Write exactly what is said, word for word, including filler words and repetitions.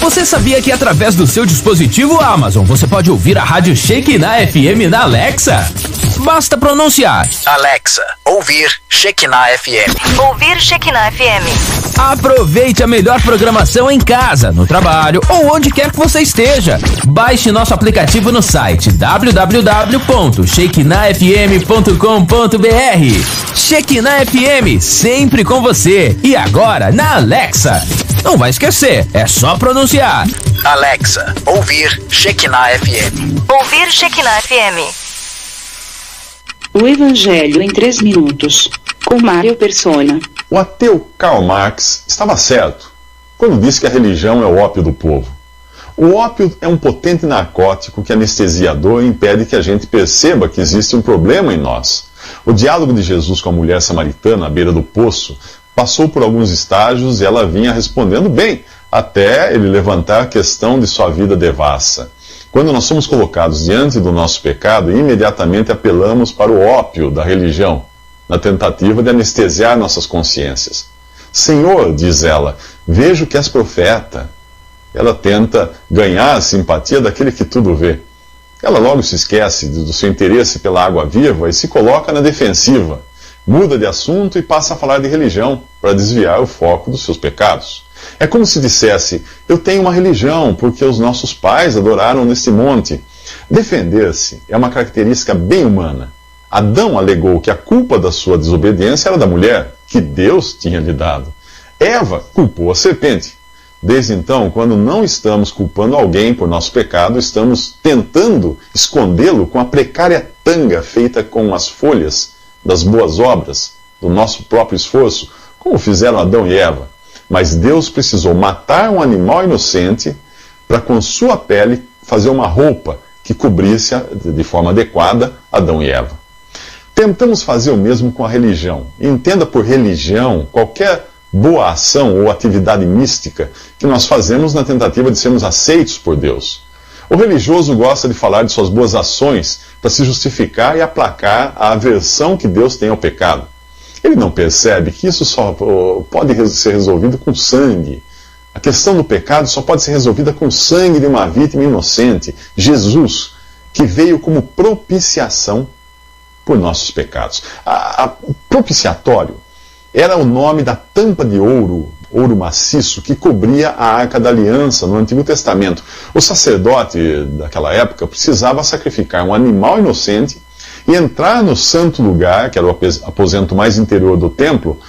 Você sabia que através do seu dispositivo Amazon você pode ouvir a rádio Shekinah F M na Alexa? Basta pronunciar: Alexa, ouvir Shekinah F M. Ouvir Shekinah F M. Aproveite a melhor programação em casa, no trabalho ou onde quer que você esteja. Baixe nosso aplicativo no site w w w ponto shekinah f m ponto com ponto b r. Shekinah F M, sempre com você. E agora na Alexa. Não vai esquecer, é só pronunciar: Alexa, ouvir Shekinah F M. Ouvir Shekinah F M. O Evangelho em três minutos, com Mário Persona. O ateu Karl Marx estava certo quando disse que a religião é o ópio do povo. O ópio é um potente narcótico que anestesia a dor e impede que a gente perceba que existe um problema em nós. O diálogo de Jesus com a mulher samaritana à beira do poço passou por alguns estágios e ela vinha respondendo bem, até ele levantar a questão de sua vida devassa. Quando nós somos colocados diante do nosso pecado, imediatamente apelamos para o ópio da religião, na tentativa de anestesiar nossas consciências. Senhor, diz ela, vejo que és profeta. Ela tenta ganhar a simpatia daquele que tudo vê. Ela logo se esquece do seu interesse pela água viva e se coloca na defensiva. Muda de assunto e passa a falar de religião, para desviar o foco dos seus pecados. É como se dissesse: eu tenho uma religião porque os nossos pais adoraram neste monte. Defender-se é uma característica bem humana. Adão alegou que a culpa da sua desobediência era da mulher, que Deus tinha lhe dado. Eva culpou a serpente. Desde então, quando não estamos culpando alguém por nosso pecado, estamos tentando escondê-lo com a precária tanga feita com as folhas das boas obras, do nosso próprio esforço, como fizeram Adão e Eva. Mas Deus precisou matar um animal inocente para, com sua pele, fazer uma roupa que cobrisse de forma adequada Adão e Eva. Tentamos fazer o mesmo com a religião. Entenda por religião qualquer boa ação ou atividade mística que nós fazemos na tentativa de sermos aceitos por Deus. O religioso gosta de falar de suas boas ações para se justificar e aplacar a aversão que Deus tem ao pecado. Ele não percebe que isso só pode ser resolvido com sangue. A questão do pecado só pode ser resolvida com o sangue de uma vítima inocente, Jesus, que veio como propiciação por nossos pecados. A, a, o propiciatório era o nome da tampa de ouro, ouro maciço, que cobria a Arca da Aliança no Antigo Testamento. O sacerdote daquela época precisava sacrificar um animal inocente e entrar no santo lugar, que era o aposento mais interior do templo,